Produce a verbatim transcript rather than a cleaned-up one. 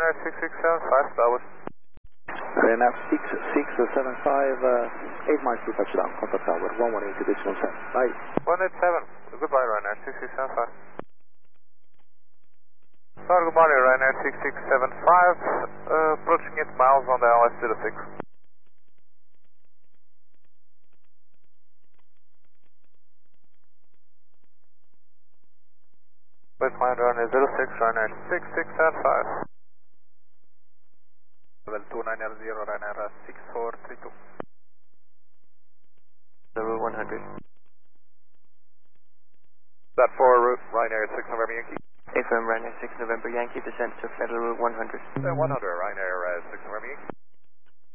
Ryanair six six seven five, starboard. Ryanair six six seven five, uh, eight miles to touchdown, contact tower, one one eight decimal seven. Bye. one eight seven, goodbye Ryanair six six seven five. Sorry, good morning Ryanair six six seven five, uh, approaching eight miles on the L S zero six. Baseline Ryanair zero six, Ryanair six six seven five. Level two nine zero, Ryanair six four three two. Level one hundred. That for route Ryanair six November Yankee. Affirm Ryanair six November Yankee, descent to Federal Route one hundred. Uh, one hundred, Ryanair uh, six November Yankee.